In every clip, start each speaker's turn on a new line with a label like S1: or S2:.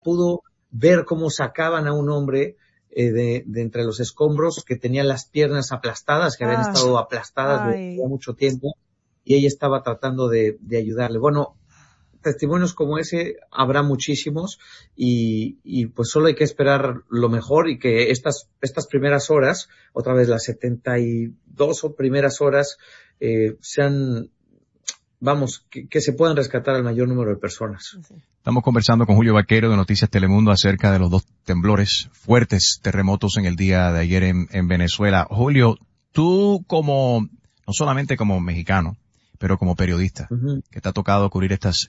S1: pudo ver cómo sacaban a un hombre de entre los escombros que tenía las piernas aplastadas, que habían estado aplastadas de mucho tiempo, y ella estaba tratando de ayudarle. Bueno, testimonios como ese habrá muchísimos y pues solo hay que esperar lo mejor y que estas primeras horas, otra vez las 72 primeras horas, sean, vamos, que se puedan rescatar al mayor número de personas.
S2: Estamos conversando con Julio Vaquero de Noticias Telemundo acerca de los 2 temblores, fuertes terremotos en el día de ayer en Venezuela. Julio, tú no solamente como mexicano, pero como periodista, que te ha tocado cubrir estos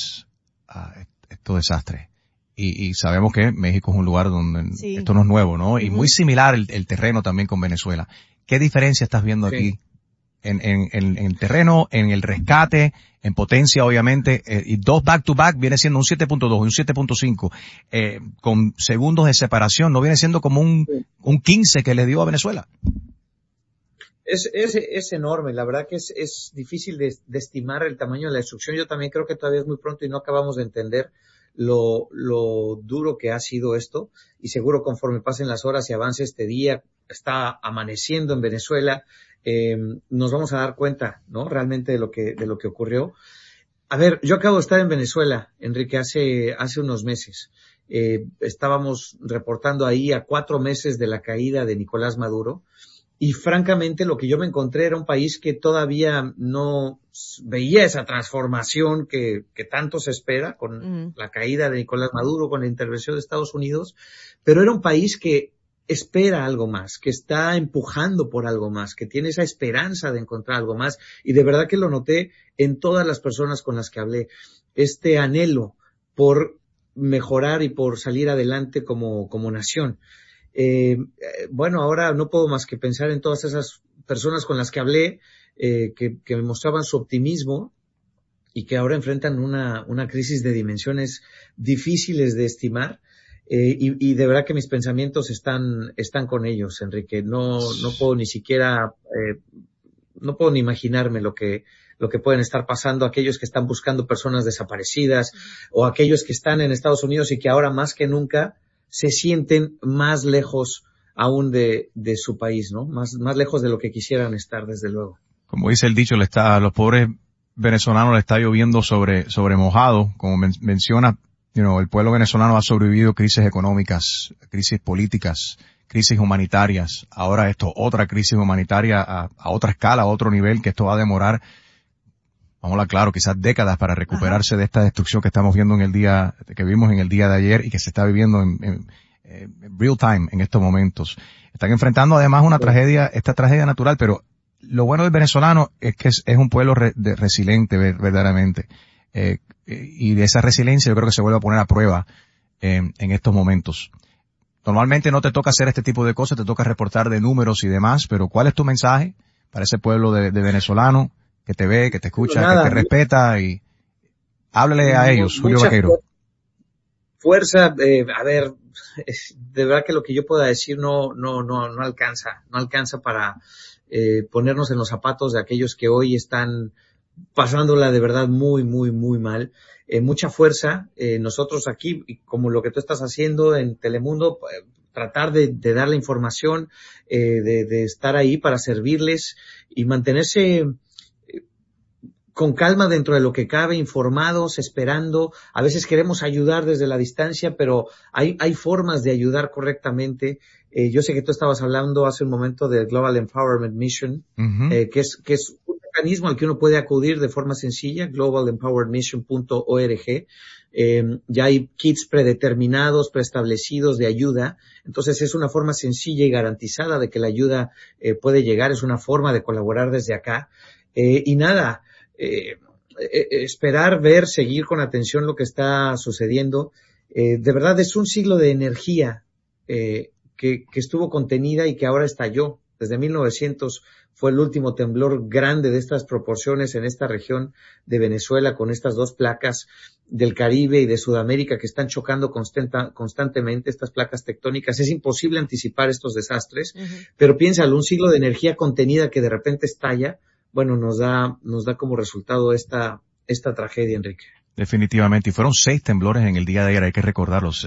S2: desastres. Y sabemos que México es un lugar donde esto no es nuevo, ¿no? Y muy similar el terreno también con Venezuela. ¿Qué diferencia estás viendo aquí? En el terreno, en el rescate, en potencia, obviamente, y 2 back-to-back viene siendo un 7.2 y un 7.5, con segundos de separación, ¿no viene siendo como un 15 que le dio a Venezuela?
S1: Es enorme, la verdad que es difícil de estimar el tamaño de la destrucción. Yo también creo que todavía es muy pronto y no acabamos de entender lo duro que ha sido esto, y seguro conforme pasen las horas y avance este día, está amaneciendo en Venezuela, nos vamos a dar cuenta, ¿no? Realmente de lo que ocurrió. A ver, yo acabo de estar en Venezuela, Enrique, hace unos meses. Estábamos reportando ahí a 4 meses de la caída de Nicolás Maduro. Y francamente lo que yo me encontré era un país que todavía no veía esa transformación que tanto se espera con la caída de Nicolás Maduro, con la intervención de Estados Unidos, pero era un país que espera algo más, que está empujando por algo más, que tiene esa esperanza de encontrar algo más, y de verdad que lo noté en todas las personas con las que hablé, este anhelo por mejorar y por salir adelante como nación. Bueno, ahora no puedo más que pensar en todas esas personas con las que hablé, que me mostraban su optimismo y que ahora enfrentan una crisis de dimensiones difíciles de estimar, y de verdad que mis pensamientos están con ellos, Enrique. No puedo ni siquiera, no puedo ni imaginarme lo que pueden estar pasando aquellos que están buscando personas desaparecidas, o aquellos que están en Estados Unidos y que ahora más que nunca se sienten más lejos aún de su país, ¿no? Más lejos de lo que quisieran estar, desde luego.
S2: Como dice el dicho, a los pobres venezolanos le está lloviendo sobre mojado. Como menciona, el pueblo venezolano ha sobrevivido crisis económicas, crisis políticas, crisis humanitarias. Ahora otra crisis humanitaria a otra escala, a otro nivel, que esto va a demorar, vámonos claro, quizás décadas para recuperarse de esta destrucción que estamos viendo que vimos en el día de ayer y que se está viviendo en real time en estos momentos. Están enfrentando además esta tragedia natural, pero lo bueno del venezolano es que es un pueblo resiliente verdaderamente. Y de esa resiliencia yo creo que se vuelve a poner a prueba en estos momentos. Normalmente no te toca hacer este tipo de cosas, te toca reportar de números y demás, pero ¿cuál es tu mensaje para ese pueblo de venezolano que te ve, que te escucha, que te respeta? Y háblale a ellos, Julio Vaquero.
S1: Fuerza, a ver, de verdad que lo que yo pueda decir no alcanza para ponernos en los zapatos de aquellos que hoy están pasándola de verdad muy, muy, muy mal. Mucha fuerza, nosotros aquí, como lo que tú estás haciendo en Telemundo, tratar de dar la información, de estar ahí para servirles y mantenerse con calma dentro de lo que cabe, informados, esperando. A veces queremos ayudar desde la distancia, pero hay formas de ayudar correctamente. Yo sé que tú estabas hablando hace un momento del Global Empowerment Mission, que es un mecanismo al que uno puede acudir de forma sencilla, globalempoweredmission.org. Ya hay kits predeterminados, preestablecidos de ayuda. Entonces es una forma sencilla y garantizada de que la ayuda puede llegar. Es una forma de colaborar desde acá. Y nada, esperar, ver, seguir con atención lo que está sucediendo. De verdad es un siglo de energía que estuvo contenida y que ahora estalló. Desde 1900 fue el último temblor grande de estas proporciones en esta región de Venezuela, con estas 2 placas del Caribe y de Sudamérica que están chocando constantemente, estas placas tectónicas. Es imposible anticipar estos desastres, pero piénsalo, un siglo de energía contenida que de repente estalla, bueno, nos da como resultado esta tragedia, Enrique.
S2: Definitivamente. Y fueron 6 temblores en el día de ayer, hay que recordarlos.